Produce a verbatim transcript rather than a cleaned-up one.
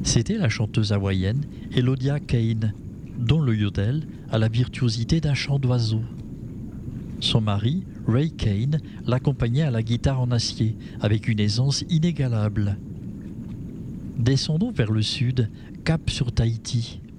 C'était la chanteuse hawaïenne Elodia Kane, dont le yodel a la virtuosité d'un chant d'oiseau. Son mari, Ray Kane, l'accompagnait à la guitare en acier, avec une aisance inégalable. Descendons vers le sud, cap sur Tahiti.